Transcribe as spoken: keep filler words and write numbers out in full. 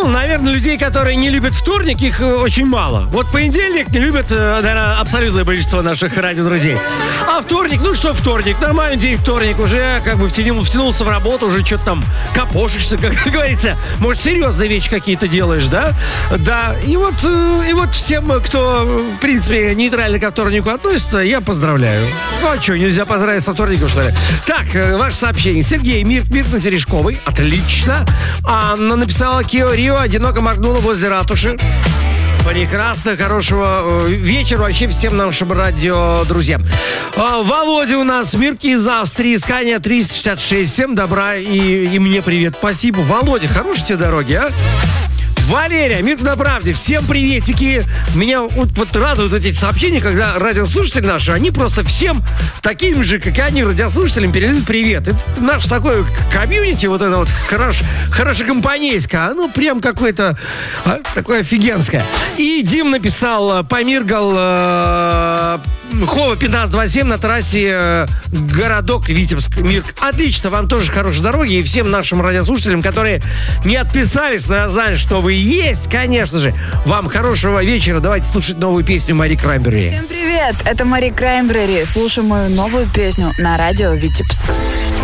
Ну, наверное, людей, которые не любят вторник, их очень мало. Вот понедельник не любят, наверное, абсолютное большинство наших радиодрузей. А вторник, ну что вторник? Нормальный день вторник. Уже как бы втянул, втянулся в работу, уже что-то там копошишься, как говорится. Может, серьезные вещи какие-то делаешь, да? Да. И вот, и вот всем, кто, в принципе, нейтрально ко вторнику относится, я поздравляю. Ну, а что, нельзя поздравить со вторником, что ли? Так, ваше сообщение. Сергей Мир, Миртон Терешковой. Отлично. Анна написала: Кио Рио одиноко моргнула возле ратуши. Прекрасно, хорошего вечера вообще всем нашим радиодрузьям. Володя у нас, Мирки из Австрии, Скания триста шестьдесят шесть. Всем добра и, и мне привет. Спасибо. Володя, хорошие тебе дороги, а? Валерия, Мир на правде, всем приветики. Меня вот, вот радуют эти сообщения, когда радиослушатели наши, они просто всем таким же, как и они, радиослушателям передают привет. Это наш такой комьюнити, вот это вот хорош, хорошекомпанейское, оно прям какое-то а, такое офигенское. И Дим написал: помиргал э, Хова пятнадцать двадцать семь на трассе э, городок Витебск. Мир, отлично, вам тоже хорошей дороги. И всем нашим радиослушателям, которые не отписались, но я знаю, что вы есть, конечно же. Вам хорошего вечера. Давайте слушать новую песню Мари Краймбрери. Всем привет, это Мари Краймбрери. Слушаем мою новую песню на радио Витебск.